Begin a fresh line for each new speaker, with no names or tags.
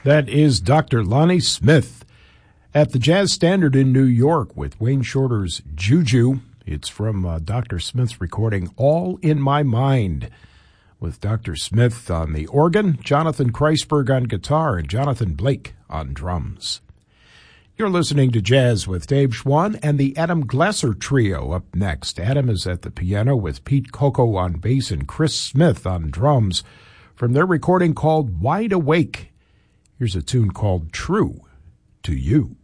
That is Dr. Lonnie Smith at the Jazz Standard in New York with Wayne Shorter's Juju. It's from Dr. Smith's recording All in My Mind, with Dr. Smith on the organ, Jonathan Kreisberg on guitar, and Jonathan Blake on drums. You're listening to Jazz with Dave Schwann and the Adam Glasser Trio up next. Adam is at the piano with Pete Coco on bass and Chris Smith on drums from their recording called Wide Awake. Here's a tune called True to You.